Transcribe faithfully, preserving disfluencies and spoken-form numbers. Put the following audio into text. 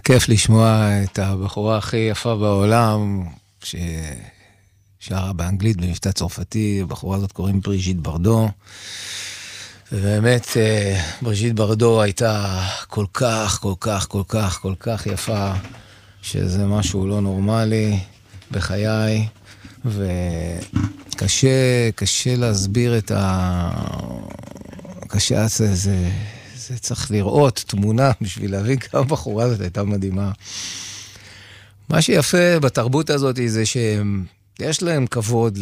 כיף לשמוע את הבחורה הכי יפה בעולם, ששרה באנגלית במבטא צרפתי. הבחורה הזאת קוראים בריז'יט ברדו. ובאמת, בריז'יט ברדו הייתה כל כך, כל כך, כל כך, כל כך יפה, שזה משהו לא נורמלי בחיי, וקשה, קשה להסביר את ה... קשה, זה, זה, זה צריך לראות תמונה בשביל להבין כמה בחורה הזאת הייתה מדהימה. מה שיפה בתרבות הזאת זה שיש להם כבוד